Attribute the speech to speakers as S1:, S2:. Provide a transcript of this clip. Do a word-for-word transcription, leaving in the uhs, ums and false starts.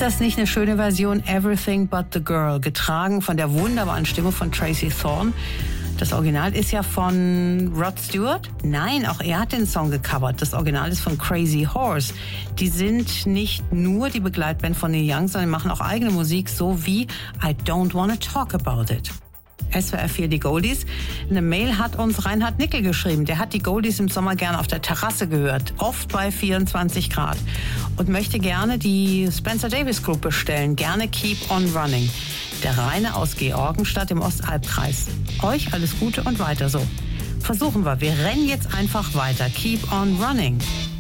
S1: das nicht eine schöne Version? Everything But the Girl, getragen von der wunderbaren Stimme von Tracy Thorn. Das Original ist ja von Rod Stewart. Nein, auch er hat den Song gecovert. Das Original ist von Crazy Horse. Die sind nicht nur die Begleitband von Neil Young, sondern machen auch eigene Musik, so wie I Don't Wanna Talk About It. S W R vier, die Goldies. Eine Mail hat uns Reinhard Nickel geschrieben. Der hat die Goldies im Sommer gerne auf der Terrasse gehört, oft bei vierundzwanzig Grad. Und möchte gerne die Spencer Davis Group bestellen. Gerne Keep on Running. Der Rainer aus Georgenstadt im Ostalbkreis. Euch alles Gute und weiter so. Versuchen wir. Wir rennen jetzt einfach weiter. Keep on running.